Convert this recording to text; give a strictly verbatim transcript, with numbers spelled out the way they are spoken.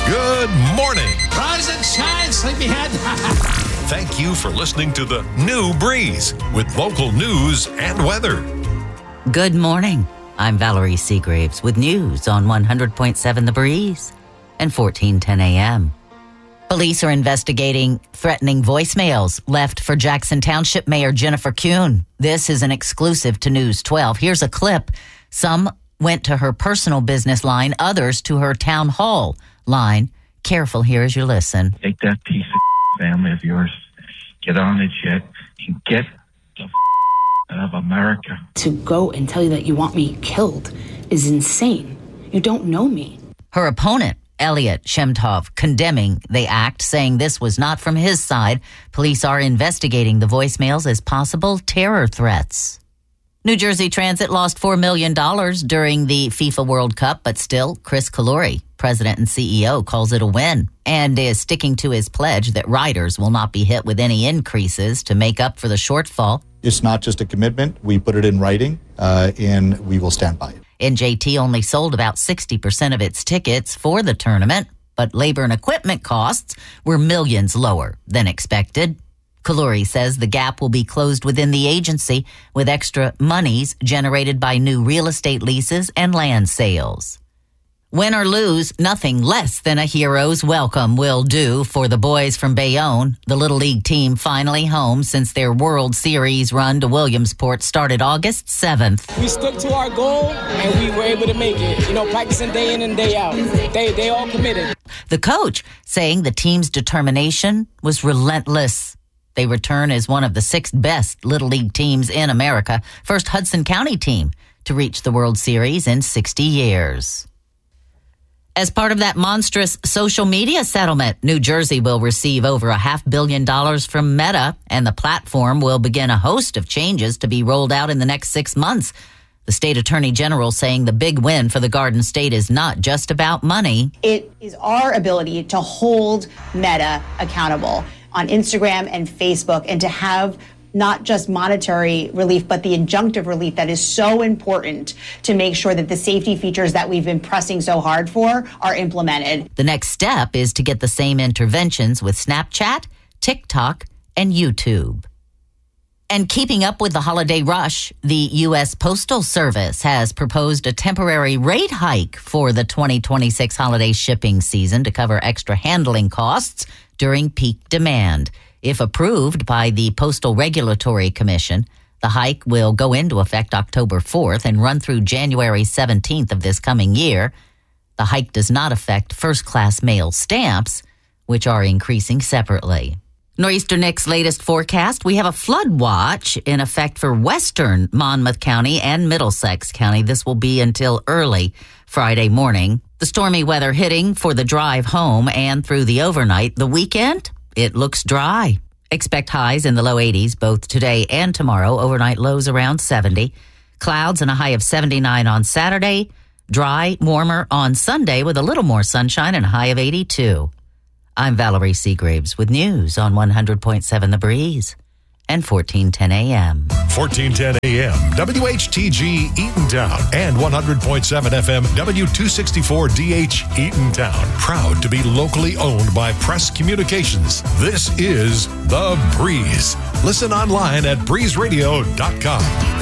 Good morning. Rise and shine, sleepyhead. Thank you for listening to the New Breeze with local news and weather. Good morning. I'm Valerie Seagraves with news on one hundred point seven The Breeze and fourteen ten a.m. Police are investigating threatening voicemails left for Jackson Township Mayor Jennifer Kuhn. This is an exclusive to News twelve. Here's a clip. Some went to her personal business line, others to her town hall line. Careful here as you listen. Take that piece of family of yours, get on a jet, and get the out of America. To go and tell you that you want me killed is insane. You don't know me. Her opponent, Elliot Shemtov, condemning the act, saying this was not from his side. Police are investigating the voicemails as possible terror threats. New Jersey Transit lost four million dollars during the FIFA World Cup, but still, Chris Kaluri, president and C E O, calls it a win and is sticking to his pledge that riders will not be hit with any increases to make up for the shortfall. It's not just a commitment. We put it in writing, uh, and we will stand by it. N J T only sold about sixty percent of its tickets for the tournament, but labor and equipment costs were millions lower than expected. Kaluri says the gap will be closed within the agency with extra monies generated by new real estate leases and land sales. Win or lose, nothing less than a hero's welcome will do for the boys from Bayonne. The Little League team finally home since their World Series run to Williamsport started August seventh. We stuck to our goal and we were able to make it. You know, practicing day in and day out. They, they all committed. The coach saying the team's determination was relentless. They return as one of the sixth best Little League teams in America, first Hudson County team to reach the World Series in sixty years. As part of that monstrous social media settlement, New Jersey will receive over a half billion dollars from Meta, and the platform will begin a host of changes to be rolled out in the next six months. The state attorney general saying the big win for the Garden State is not just about money. It is our ability to hold Meta accountable on Instagram and Facebook, and to have not just monetary relief, but the injunctive relief that is so important to make sure that the safety features that we've been pressing so hard for are implemented. The next step is to get the same interventions with Snapchat, TikTok, and YouTube. And keeping up with the holiday rush, the U S Postal Service has proposed a temporary rate hike for the twenty twenty-six holiday shipping season to cover extra handling costs during peak demand. If approved by the Postal Regulatory Commission, the hike will go into effect October fourth and run through January seventeenth of this coming year. The hike does not affect first-class mail stamps, which are increasing separately. Nor'easter Nick's latest forecast, we have a flood watch in effect for western Monmouth County and Middlesex County. This will be until early Friday morning. The stormy weather hitting for the drive home and through the overnight. The weekend, it looks dry. Expect highs in the low eighties both today and tomorrow. Overnight lows around seventy. Clouds and a high of seventy-nine on Saturday. Dry, warmer on Sunday with a little more sunshine and a high of eighty-two. I'm Valerie Seagraves with news on one hundred point seven The Breeze and fourteen ten a.m. fourteen ten a.m. W H T G Eatontown and one hundred point seven F M W two sixty-four D H Eatontown. Proud to be locally owned by Press Communications. This is The Breeze. Listen online at breeze radio dot com.